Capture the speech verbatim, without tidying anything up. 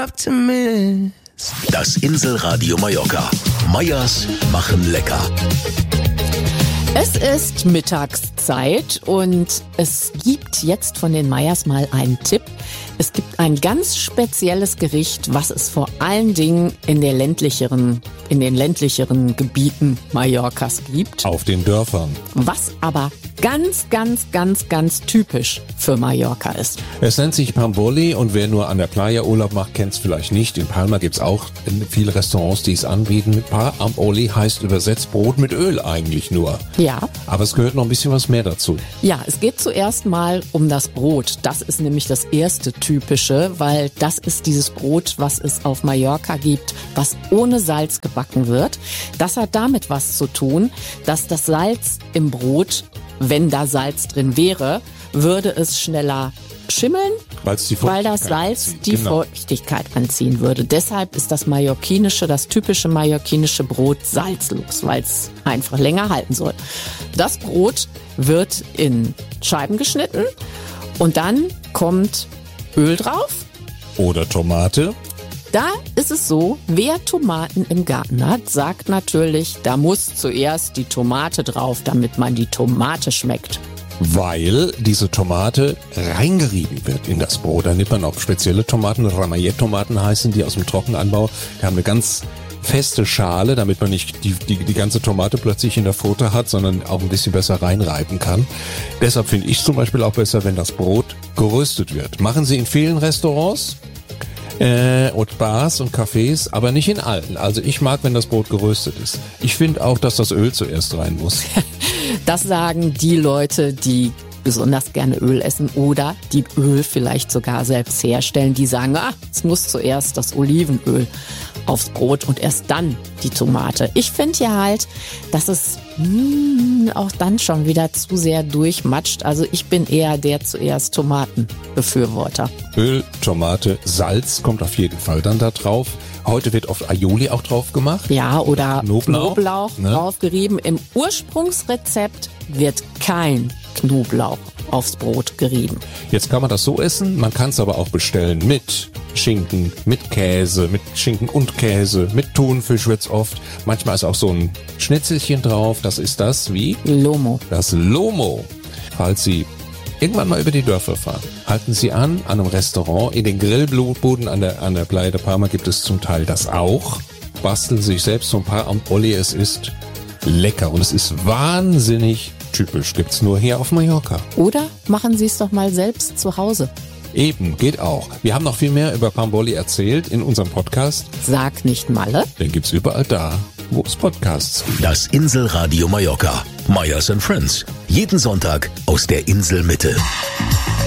Optimist. Das Inselradio Mallorca. Meyers machen lecker. Es ist Mittagszeit und es gibt jetzt von den Meyers mal einen Tipp. Es gibt ein ganz spezielles Gericht, was es vor allen Dingen in der ländlicheren, in den ländlicheren Gebieten Mallorcas gibt. Auf den Dörfern. Was aber ganz, ganz, ganz, ganz typisch für Mallorca ist. Es nennt sich Pan Bolli und wer nur an der Playa Urlaub macht, kennt es vielleicht nicht. In Palma gibt's auch viele Restaurants, die es anbieten. Pan Bolli heißt übersetzt Brot mit Öl eigentlich nur. Ja. Aber es gehört noch ein bisschen was mehr dazu. Ja, es geht zuerst mal um das Brot. Das ist nämlich das erste Typische, weil das ist dieses Brot, was es auf Mallorca gibt, was ohne Salz gebacken wird. Das hat damit was zu tun, dass das Salz im Brot, wenn da Salz drin wäre, würde es schneller schimmeln, die weil das Salz anzieht. die Genau. Feuchtigkeit anziehen würde. Deshalb ist das mallorquinische, das typische mallorquinische Brot salzlos, weil es einfach länger halten soll. Das Brot wird in Scheiben geschnitten und dann kommt Öl drauf. Oder Tomate. Da ist es so, wer Tomaten im Garten hat, sagt natürlich, da muss zuerst die Tomate drauf, damit man die Tomate schmeckt. Weil diese Tomate reingerieben wird in das Brot. Da nimmt man auch spezielle Tomaten, Ramayet-Tomaten heißen die aus dem Trockenanbau. Die haben eine ganz feste Schale, damit man nicht die, die, die ganze Tomate plötzlich in der Pfote hat, sondern auch ein bisschen besser reinreiben kann. Deshalb finde ich zum Beispiel auch besser, wenn das Brot geröstet wird. Machen sie in vielen Restaurants äh, und Bars und Cafés, aber nicht in allen. Also ich mag, wenn das Brot geröstet ist. Ich finde auch, dass das Öl zuerst rein muss. Das sagen die Leute, die besonders gerne Öl essen oder die Öl vielleicht sogar selbst herstellen. Die sagen, ah, es muss zuerst das Olivenöl aufs Brot und erst dann die Tomate. Ich finde ja halt, dass es mh, auch dann schon wieder zu sehr durchmatscht. Also ich bin eher der zuerst Tomatenbefürworter. Öl, Tomate, Salz kommt auf jeden Fall dann da drauf. Heute wird oft Aioli auch drauf gemacht. Ja, oder Knoblauch, Knoblauch ne? draufgerieben. Im Ursprungsrezept wird kein Knoblauch aufs Brot gerieben. Jetzt kann man das so essen, man kann es aber auch bestellen mit Schinken, mit Käse, mit Schinken und Käse, mit Thunfisch wird's oft. Manchmal ist auch so ein Schnitzelchen drauf, das ist das wie? Lomo. Das Lomo. Falls Sie irgendwann mal über die Dörfer fahren, halten Sie an, an einem Restaurant, in den Grillbuden an der, an der Playa de Palma gibt es zum Teil das auch. Basteln sich selbst so ein paar am Olli, es ist lecker und es ist wahnsinnig typisch, gibt's nur hier auf Mallorca. Oder machen Sie es doch mal selbst zu Hause. Eben, geht auch. Wir haben noch viel mehr über Pan Bolli erzählt in unserem Podcast. Sag nicht Malle. Den gibt's überall da, wo es Podcasts gibt. Das Inselradio Mallorca. Meyers and Friends. Jeden Sonntag aus der Inselmitte.